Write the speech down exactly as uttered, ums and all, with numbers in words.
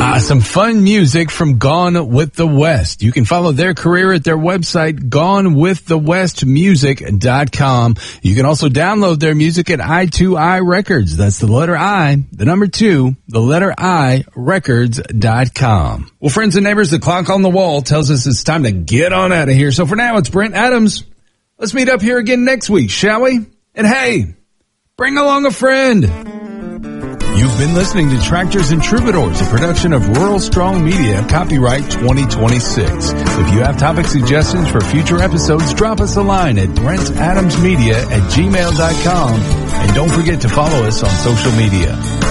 Ah, some fun music from Gone with the West. You can follow their career at their website, gone with the west music dot com. You can also download their music at I two I Records. That's the letter I, the number two, the letter I, records dot com. Well, friends and neighbors, the clock on the wall tells us it's time to get on out of here. So for now, it's Brent Adams. Let's meet up here again next week, shall we? And hey, bring along a friend. You've been listening to Tractors and Troubadours, a production of Rural Strong Media, copyright twenty twenty-six. If you have topic suggestions for future episodes, drop us a line at brent adams media at gmail dot com. And don't forget to follow us on social media.